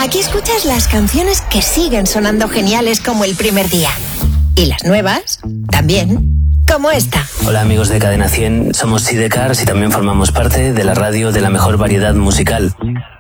Aquí escuchas las canciones que siguen sonando geniales como el primer día. Y las nuevas, también, como esta. Hola amigos de Cadena 100, somos Sidecars y también formamos parte de la radio de la mejor variedad musical.